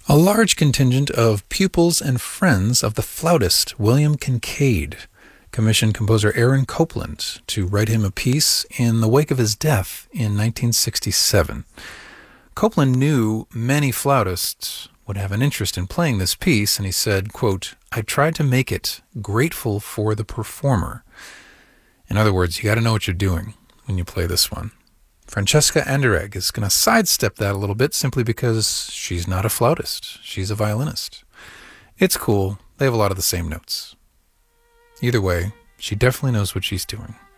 A large contingent of pupils and friends of the flautist William Kincaid commissioned composer Aaron Copland to write him a piece in the wake of his death in 1967. Copland knew many flautists would have an interest in playing this piece, and he said, quote, "I tried to make it grateful for the performer." In other words, you got to know what you're doing when you play this one. Francesca Anderegg is going to sidestep that a little bit simply because she's not a flautist. She's a violinist. It's cool. They have a lot of the same notes. Either way, she definitely knows what she's doing.